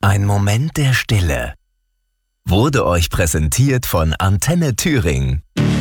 Ein Moment der Stille wurde euch präsentiert von Antenne Thüringen.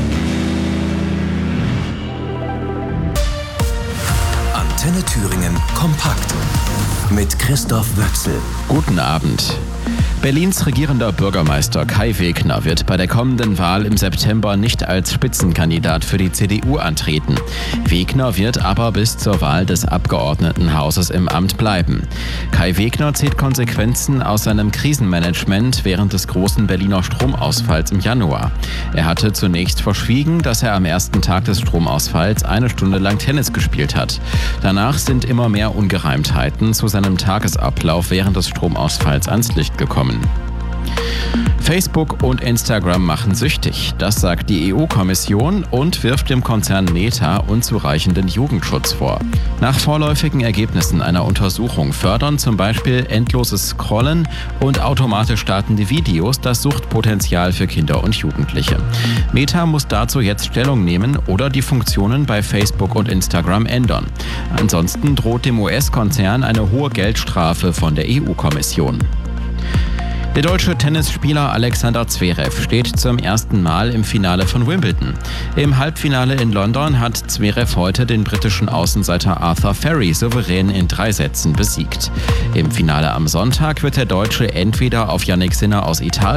Antenne Thüringen kompakt mit Christoph Wöchsel. Guten Abend. Berlins regierender Bürgermeister Kai Wegner wird bei der kommenden Wahl im September nicht als Spitzenkandidat für die CDU antreten. Wegner wird aber bis zur Wahl des Abgeordnetenhauses im Amt bleiben. Kai Wegner zieht Konsequenzen aus seinem Krisenmanagement während des großen Berliner Stromausfalls im Januar. Er hatte zunächst verschwiegen, dass er am ersten Tag des Stromausfalls 1 Stunde lang Tennis gespielt hat. Danach sind immer mehr Ungereimtheiten zu seinem Tagesablauf während des Stromausfalls ans Licht gekommen. Facebook und Instagram machen süchtig, das sagt die EU-Kommission und wirft dem Konzern Meta unzureichenden Jugendschutz vor. Nach vorläufigen Ergebnissen einer Untersuchung fördern zum Beispiel endloses Scrollen und automatisch startende Videos das Suchtpotenzial für Kinder und Jugendliche. Meta muss dazu jetzt Stellung nehmen oder die Funktionen bei Facebook und Instagram ändern. Ansonsten droht dem US-Konzern eine hohe Geldstrafe von der EU-Kommission. Der deutsche Tennisspieler Alexander Zverev steht zum ersten Mal im Finale von Wimbledon. Im Halbfinale in London hat Zverev heute den britischen Außenseiter Arthur Ferry souverän in 3 Sätzen besiegt. Im Finale am Sonntag wird der Deutsche entweder auf Jannik Sinner aus Italien